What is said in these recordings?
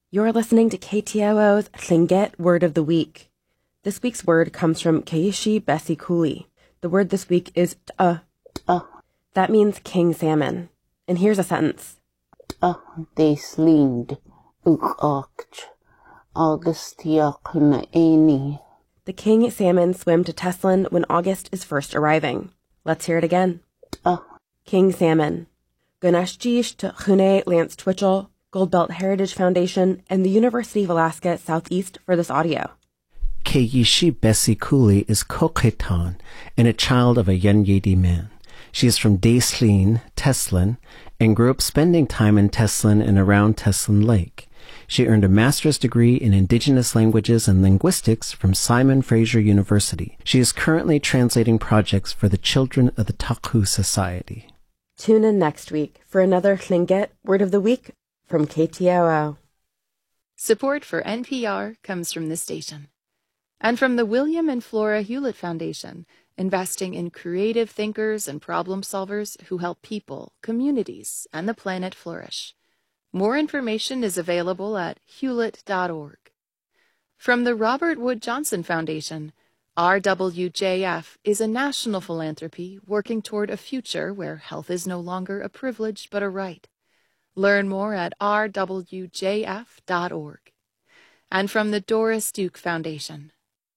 You're listening to KTOO's Tlingit Word of the Week. This week's word comes from Keishi Bessie Cooley. The word this week is t'ah. That means king salmon. And here's a sentence. They slinged ukocht Augustia eni. The king salmon swim to Teslin when August is first arriving. Let's hear it again. King salmon. Ganeshjish to Chune Lance Twitchell, Goldbelt Heritage Foundation, and the University of Alaska Southeast for this audio. Keishi Bessie Cooley is Kokhetan and a child of a Yenyedi man. She is from Daislin, Teslin, and grew up spending time in Teslin and around Teslin Lake. She earned a master's degree in Indigenous Languages and Linguistics from Simon Fraser University. She is currently translating projects for the Children of the Taku Society. Tune in next week for another Tlingit Word of the Week from KTOO. Support for NPR comes from this station. And from the William and Flora Hewlett Foundation, investing in creative thinkers and problem solvers who help people, communities, and the planet flourish. More information is available at hewlett.org. From the Robert Wood Johnson Foundation, RWJF is a national philanthropy working toward a future where health is no longer a privilege but a right. Learn more at rwjf.org. And from the Doris Duke Foundation.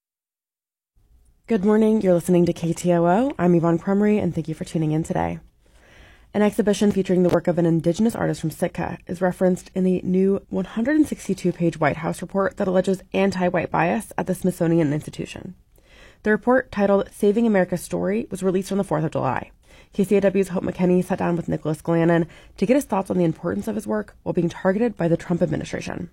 Good morning, you're listening to KTOO. I'm Yvonne Crumry, and thank you for tuning in today. An exhibition featuring the work of an Indigenous artist from Sitka is referenced in the new 162-page White House report that alleges anti-white bias at the Smithsonian Institution. The report, titled Saving America's Story, was released on the 4th of July. KCAW's Hope McKenney sat down with Nicholas Glannon to get his thoughts on the importance of his work while being targeted by the Trump administration.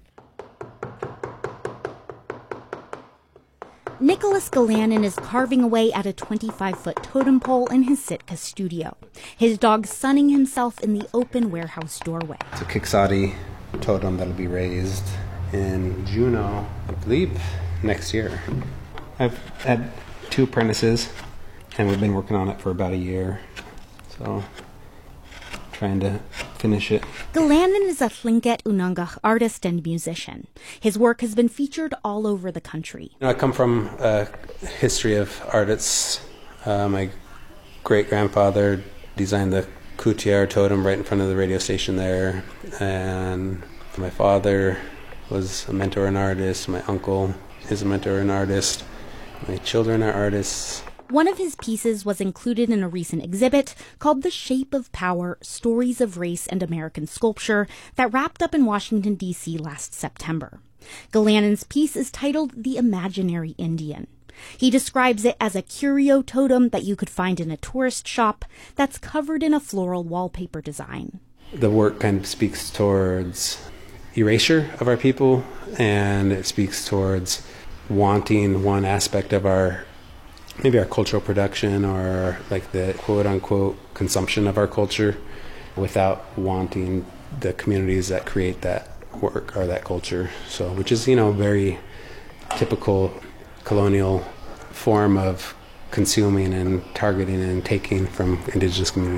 Nicholas Glannon is carving away at a 25-foot totem pole in his Sitka studio, his dog sunning himself in the open warehouse doorway. It's a Kiksadi totem that'll be raised in Juneau, I believe, next year. I've had 2 apprentices, and we've been working on it for about a year. So, trying to finish it. Glannon is a Tlingit Unangach artist and musician. His work has been featured all over the country. I come from a history of artists. My great-grandfather designed the Coutier totem right in front of the radio station there. And my father was a mentor and artist. My uncle is a mentor and artist. My children are artists. One of his pieces was included in a recent exhibit called The Shape of Power, Stories of Race and American Sculpture that wrapped up in Washington, D.C. last September. Glannon's piece is titled The Imaginary Indian. He describes it as a curio totem that you could find in a tourist shop that's covered in a floral wallpaper design. The work kind of speaks towards erasure of our people, and it speaks towards wanting one aspect of maybe our cultural production or like the quote-unquote consumption of our culture without wanting the communities that create that work or that culture. So, which is, very typical colonial form of consuming and targeting and taking from indigenous communities.